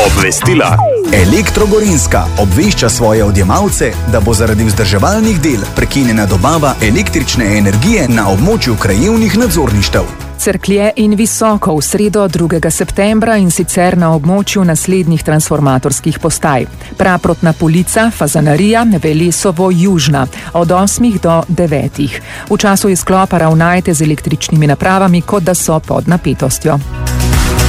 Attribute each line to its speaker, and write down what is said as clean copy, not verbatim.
Speaker 1: Obvestila. Elektro Gorenjska obvešča svoje odjemalce, da bo zaradi vzdrževalnih del prekinjena dobava električne energije na območju krajevnih nadzorništev.
Speaker 2: Cerklje in Visoko v sredo 2. septembra in sicer na območju naslednjih transformatorskih postaj. Praprotna Polica, Fazanarija, Velesovo, Južna od 8 do 9. V času izklopa ravnajte z električnimi napravami, kot da so pod napetostjo.